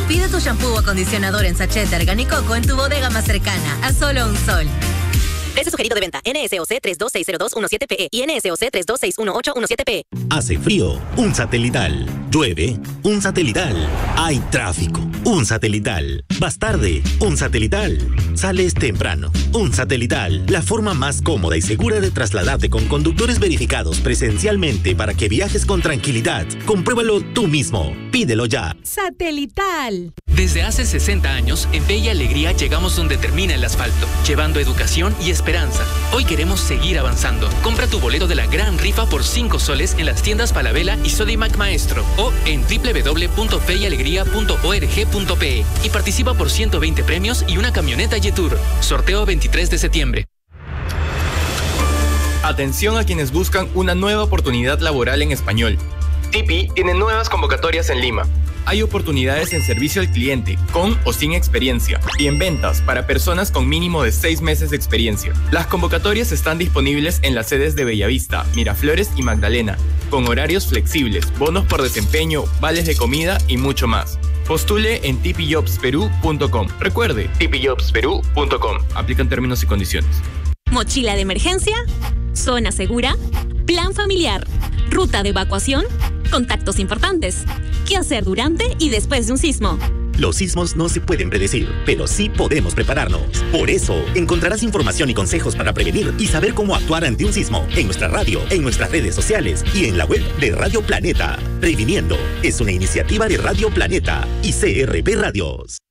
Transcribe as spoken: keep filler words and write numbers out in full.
Pide tu shampoo o acondicionador en sachet de Arganicoco en tu bodega más cercana, a solo un sol. Precio sugerido de venta: N S O C tres dos seis cero dos uno siete P E y N S O C tres dos seis uno ocho uno siete P E. Hace frío, un Satelital. Llueve, un Satelital. Hay tráfico, un Satelital. Vas tarde, un Satelital. Sales temprano, un Satelital. La forma más cómoda y segura de trasladarte con conductores verificados presencialmente para que viajes con tranquilidad. Compruébalo tú mismo. Pídelo ya. Satelital. Desde hace sesenta años, en Bella Alegría llegamos donde termina el asfalto, llevando educación y esperanza. Hoy queremos seguir avanzando. Compra tu boleto de la gran rifa por cinco soles en las tiendas Falabella y Sodimac Maestro o en doble u doble u doble u punto bella alegría punto org punto pe y participa por ciento veinte premios y una camioneta Jetour. Sorteo veintitrés de septiembre. Atención a quienes buscan una nueva oportunidad laboral en español. Tipi tiene nuevas convocatorias en Lima. Hay oportunidades en servicio al cliente, con o sin experiencia, y en ventas para personas con mínimo de seis meses de experiencia. Las convocatorias están disponibles en las sedes de Bellavista, Miraflores y Magdalena, con horarios flexibles, bonos por desempeño, vales de comida y mucho más. Postule en tipi jobs perú punto com. Recuerde, tipi jobs perú punto com. Aplican términos y condiciones. Mochila de emergencia, zona segura, plan familiar, ruta de evacuación, contactos importantes. ¿Qué hacer durante y después de un sismo? Los sismos no se pueden predecir, pero sí podemos prepararnos. Por eso, encontrarás información y consejos para prevenir y saber cómo actuar ante un sismo en nuestra radio, en nuestras redes sociales y en la web de Radio Planeta. Previniendo es una iniciativa de Radio Planeta y C R P Radios.